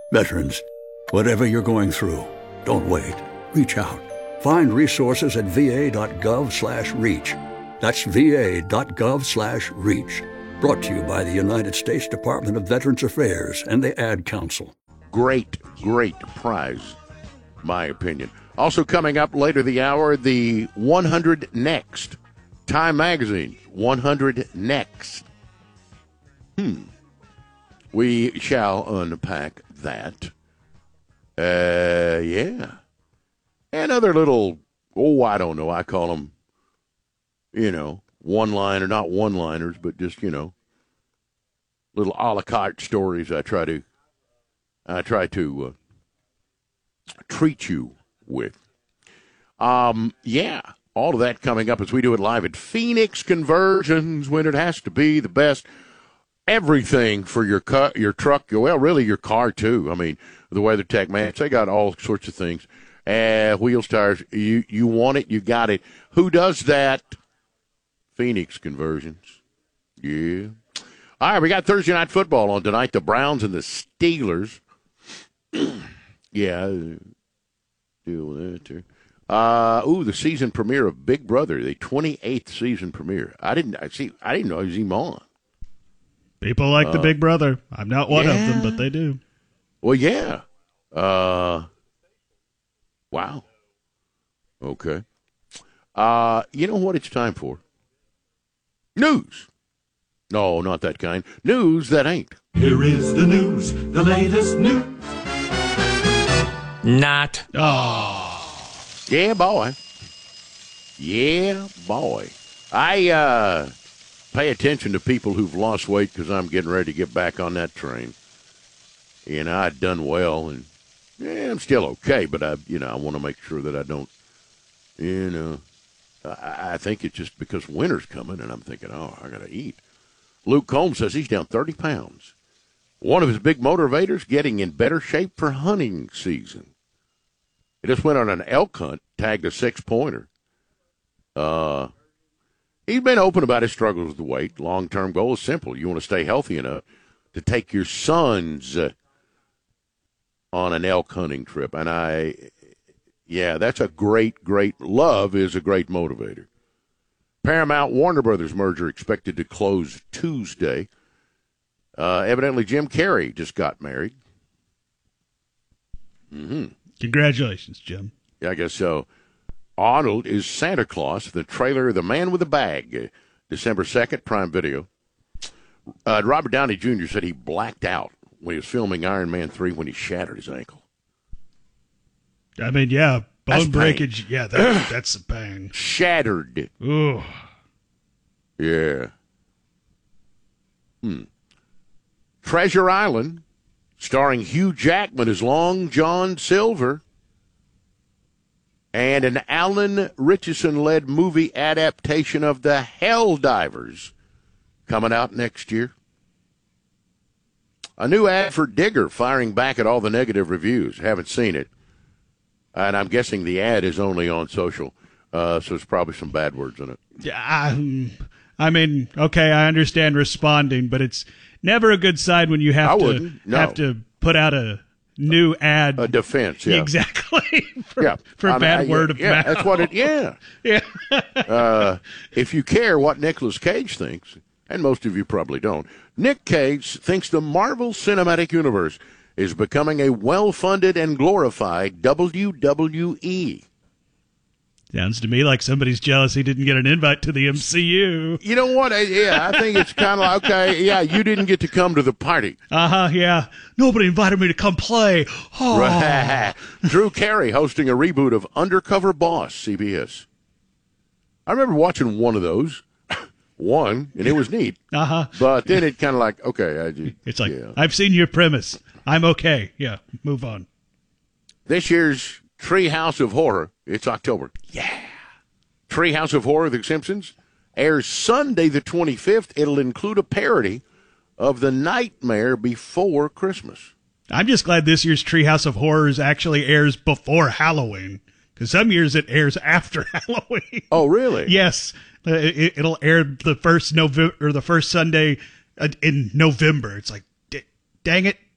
Veterans, whatever you're going through, don't wait. Reach out. Find resources at va.gov/reach. That's va.gov/reach. Brought to you by the United States Department of Veterans Affairs and the Ad Council. Great prize, my opinion. Also coming up later the hour, the 100 Next. Time Magazine, 100 Next. We shall unpack that. Yeah. And other little, I don't know, I call them, one-liner, not one-liners, but just, little a la carte stories I try to treat you with. Yeah, all of that coming up as we do it live at Phoenix Conversions, when it has to be the best. Everything for your truck, well, really your car too. I mean, the WeatherTech mats, they got all sorts of things. Wheels, tires, you want it, you got it. Who does that? Phoenix Conversions. Yeah. All right, we got Thursday Night Football on tonight. The Browns and the Steelers. Yeah, deal with that too. The season premiere of Big Brother, the 28th season premiere. I didn't know he was even on. People like the Big Brother. I'm not one of them, but they do. Well, yeah. Wow. Okay. You know what it's time for? News. No, not that kind. News that ain't. Here is the news, the latest news. Not. Oh. Yeah, boy. Yeah, boy. I pay attention to people who've lost weight because I'm getting ready to get back on that train. I'd done well, and I'm still okay, but I want to make sure that I don't, I think it's just because winter's coming, and I'm thinking, I got to eat. Luke Combs says he's down 30 pounds. One of his big motivators, getting in better shape for hunting season. He just went on an elk hunt, tagged a 6-pointer. He's been open about his struggles with the weight. Long-term goal is simple. You want to stay healthy enough to take your sons on an elk hunting trip. And that's a great love is a great motivator. Paramount Warner Brothers merger expected to close Tuesday. Evidently, Jim Carrey just got married. Mm-hmm. Congratulations, Jim. Yeah, I guess so. Arnold is Santa Claus, the trailer The Man with a Bag, December 2nd, Prime Video. Robert Downey Jr. said he blacked out when he was filming Iron Man 3 when he shattered his ankle. I mean, yeah, bone That's breakage. Pain. Yeah, that's a pain. Shattered. Ooh. Yeah. Treasure Island, starring Hugh Jackman as Long John Silver. And an Alan Ritchison-led movie adaptation of The Helldivers coming out next year. A new ad for Digger firing back at all the negative reviews. Haven't seen it. And I'm guessing the ad is only on social, so there's probably some bad words in it. Yeah, I mean, okay, I understand responding, but it's never a good sign when you have to put out a new ad. A defense, yeah. Exactly. for bad word of mouth. That's what it, yeah. If you care what Nicolas Cage thinks, and most of you probably don't, Nick Cage thinks the Marvel Cinematic Universe is becoming a well-funded and glorified WWE. Sounds to me like somebody's jealous he didn't get an invite to the MCU. You know what? Yeah, I think it's kind of like, okay, yeah, you didn't get to come to the party. Yeah. Nobody invited me to come play. Oh. Right. Drew Carey hosting a reboot of Undercover Boss, CBS. I remember watching one of those. And it was neat. But then it kind of like, okay. It's like, yeah. I've seen your premise. I'm okay. Yeah, move on. This year's Treehouse of Horror, it's October. Yeah. Treehouse of Horror, The Simpsons, airs Sunday the 25th. It'll include a parody of The Nightmare Before Christmas. I'm just glad this year's Treehouse of Horrors actually airs before Halloween, because some years it airs after Halloween. Oh, really? Yes. It'll air the first Sunday in November. It's like, dang it.